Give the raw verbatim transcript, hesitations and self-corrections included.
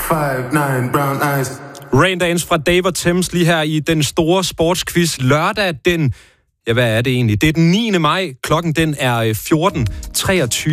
five nine brown eyes. Raindance fra Dave og Thames lige her i den store sportsquiz lørdag den... Ja, hvad er det egentlig? Det er den niende maj. Klokken den er fjorten treogtyve.